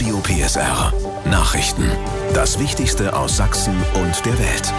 Radio PSR. Nachrichten. Das Wichtigste aus Sachsen und der Welt.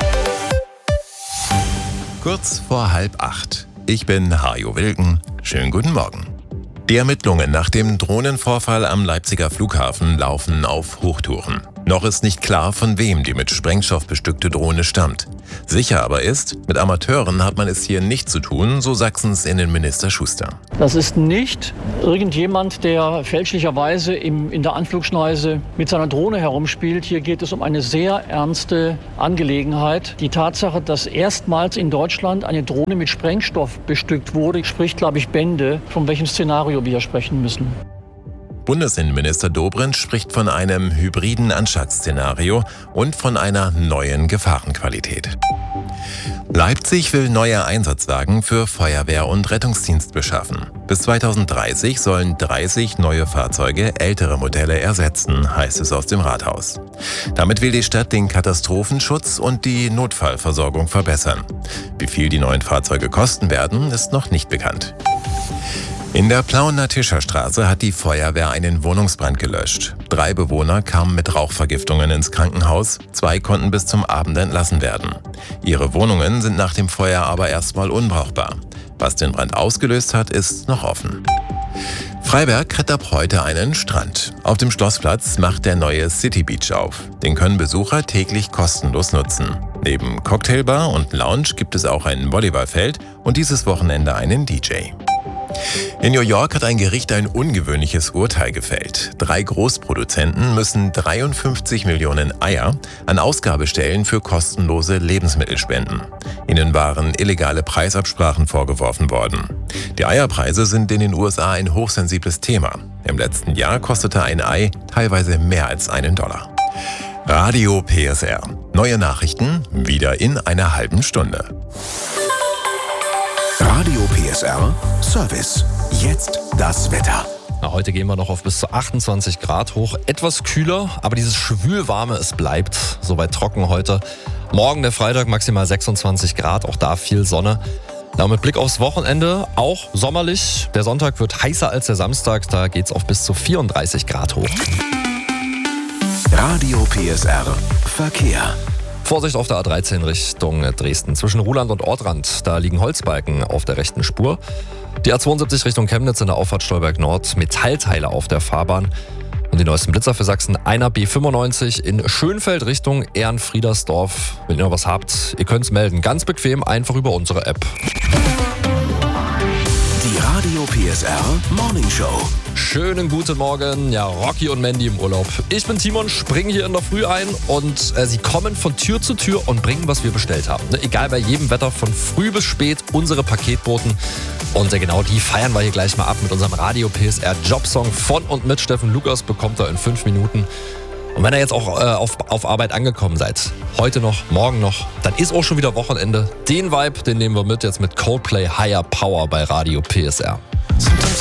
Kurz vor 7:30. Ich bin Hajo Wilken. Schönen guten Morgen. Die Ermittlungen nach dem Drohnenvorfall am Leipziger Flughafen laufen auf Hochtouren. Noch ist nicht klar, von wem die mit Sprengstoff bestückte Drohne stammt. Sicher aber ist, mit Amateuren hat man es hier nicht zu tun, so Sachsens Innenminister Schuster. Das ist nicht irgendjemand, der fälschlicherweise in der Anflugschneise mit seiner Drohne herumspielt. Hier geht es um eine sehr ernste Angelegenheit. Die Tatsache, dass erstmals in Deutschland eine Drohne mit Sprengstoff bestückt wurde, spricht, glaube ich, Bände, von welchem Szenario wir hier sprechen müssen. Bundesinnenminister Dobrindt spricht von einem hybriden Anschlagsszenario und von einer neuen Gefahrenqualität. Leipzig will neue Einsatzwagen für Feuerwehr und Rettungsdienst beschaffen. Bis 2030 sollen 30 neue Fahrzeuge ältere Modelle ersetzen, heißt es aus dem Rathaus. Damit will die Stadt den Katastrophenschutz und die Notfallversorgung verbessern. Wie viel die neuen Fahrzeuge kosten werden, ist noch nicht bekannt. In der Plauener Tischerstraße hat die Feuerwehr einen Wohnungsbrand gelöscht. 3 Bewohner kamen mit Rauchvergiftungen ins Krankenhaus, 2 konnten bis zum Abend entlassen werden. Ihre Wohnungen sind nach dem Feuer aber erstmal unbrauchbar. Was den Brand ausgelöst hat, ist noch offen. Freiberg hat ab heute einen Strand. Auf dem Schlossplatz macht der neue City Beach auf. Den können Besucher täglich kostenlos nutzen. Neben Cocktailbar und Lounge gibt es auch ein Volleyballfeld und dieses Wochenende einen DJ. In New York hat ein Gericht ein ungewöhnliches Urteil gefällt. 3 Großproduzenten müssen 53 Millionen Eier an Ausgabestellen für kostenlose Lebensmittel spenden. Ihnen waren illegale Preisabsprachen vorgeworfen worden. Die Eierpreise sind in den USA ein hochsensibles Thema. Im letzten Jahr kostete ein Ei teilweise mehr als $1. Radio PSR. Neue Nachrichten wieder in einer halben Stunde. Radio PSR Service. Jetzt das Wetter. Heute gehen wir noch auf bis zu 28 Grad hoch. Etwas kühler, aber dieses schwülwarme, es bleibt soweit trocken heute. Morgen der Freitag maximal 26 Grad, auch da viel Sonne. Ja, mit Blick aufs Wochenende auch sommerlich. Der Sonntag wird heißer als der Samstag, da geht's auf bis zu 34 Grad hoch. Radio PSR Verkehr. Vorsicht auf der A13 Richtung Dresden. Zwischen Ruhland und Ortrand, da liegen Holzbalken auf der rechten Spur. Die A72 Richtung Chemnitz in der Auffahrt Stolberg Nord, Metallteile auf der Fahrbahn. Und die neuesten Blitzer für Sachsen, einer B95 in Schönfeld Richtung Ehrenfriedersdorf. Wenn ihr noch was habt, ihr könnt es melden. Ganz bequem, einfach über unsere App. Die Radio PSR Morning Show. Schönen guten Morgen, ja, Rocky und Mandy im Urlaub. Ich bin Timon, springe hier in der Früh ein und sie kommen von Tür zu Tür und bringen, was wir bestellt haben. Egal, bei jedem Wetter, von früh bis spät, unsere Paketboten. Und genau die feiern wir hier gleich mal ab mit unserem Radio PSR Jobsong von und mit Steffen Lukas, bekommt er in 5 Minuten. Und wenn ihr jetzt auch auf Arbeit angekommen seid, heute noch, morgen noch, dann ist auch schon wieder Wochenende. Den Vibe, den nehmen wir mit jetzt mit Coldplay Higher Power bei Radio PSR. Sometimes